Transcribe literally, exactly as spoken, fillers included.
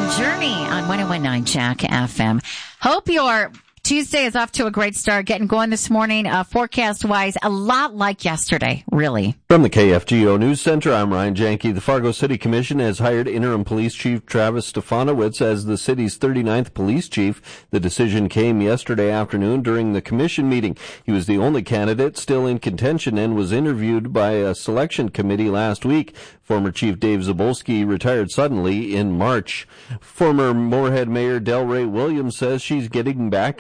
Journey on one oh one point nine Jack F M. Hope your Tuesday is off to a great start, getting going this morning, uh, forecast-wise, a lot like yesterday, really. From the K F G O News Center, I'm Ryan Janke. The Fargo City Commission has hired interim police chief Travis Stefanowicz as the city's thirty-ninth police chief. The decision came yesterday afternoon during the commission meeting. He was the only candidate still in contention and was interviewed by a selection committee last week. Former Chief Dave Zabolski retired suddenly in March. Former Moorhead Mayor Delray Williams says she's getting back